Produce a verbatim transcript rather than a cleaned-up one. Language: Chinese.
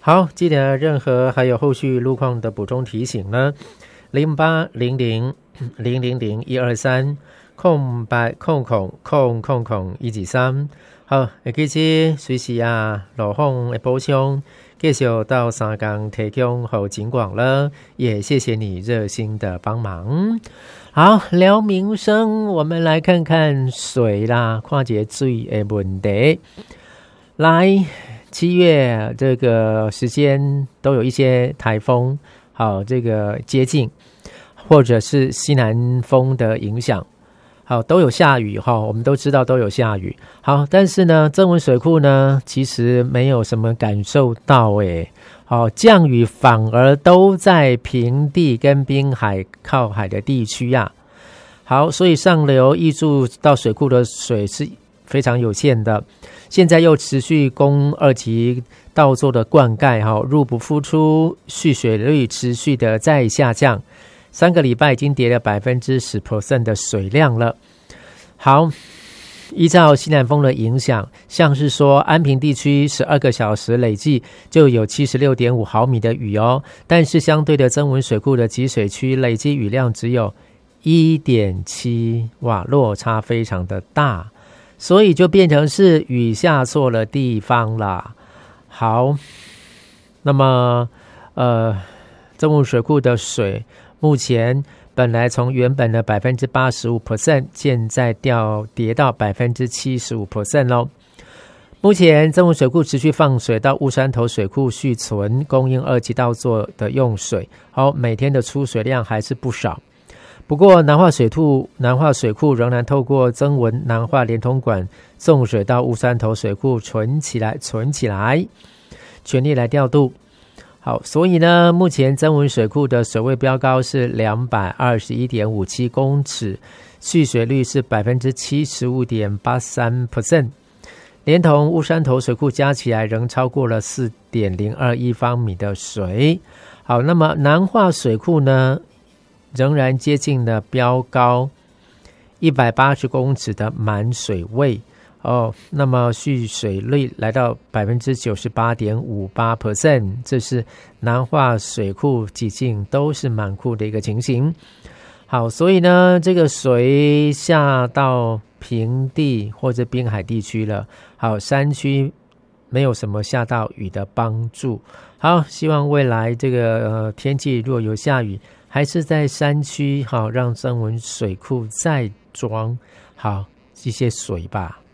好，记得任何还有后续路况的补充提醒呢，零八零零零零零一二三空白空空空空空一二三。好，会记起随时啊，路况的补充，继续到三港提供后警广了，也谢谢你热心的帮忙。好，聊民生，我们来看看水啦，看一下水的问题。来，七月这个时间都有一些台风，好，这个接近，或者是西南风的影响，好，都有下雨哈，我们都知道都有下雨。好，但是呢，曾文水库呢，其实没有什么感受到诶，好，降雨反而都在平地跟滨海靠海的地区呀、啊。好，所以上流挹注到水库的水是非常有限的，现在又持续供二级稻作的灌溉，入不敷出，蓄水率持续的在下降，三个礼拜已经跌了 百分之十 的水量了。好，依照西南风的影响，像是说安平地区十二个小时累计就有 七十六点五毫米的雨哦，但是相对的曾文水库的集水区累计雨量只有 一点七， 哇，落差非常的大，所以就变成是雨下错了地方啦。好，那么呃，曾文水库的水目前本来从原本的 百分之八十五 现在掉跌到 百分之七十五 咯。目前曾文水库持续放水到乌山头水库蓄存，供应二级稻作的用水。好，每天的出水量还是不少。不过南化水库南化水库仍然透过曾文南化连通管送水到乌山头水库存起来存起来，全力来调度。好，所以呢，目前曾文水库的水位标高是 两百二十一点五七公尺，蓄水率是 百分之七十五点八三， 连同乌山头水库加起来仍超过了 四点零二亿方米的水。好，那么南化水库呢仍然接近了标高一百八十公尺的满水位哦，那么蓄水率来到 百分之九十八点五八， 这是南化水库几近都是满库的一个情形。好，所以呢，这个水下到平地或者滨海地区了，好，山区没有什么下到雨的帮助。好，希望未来这个、呃、天气若有下雨，还是在山区，好，让曾文水库再装好一些水吧。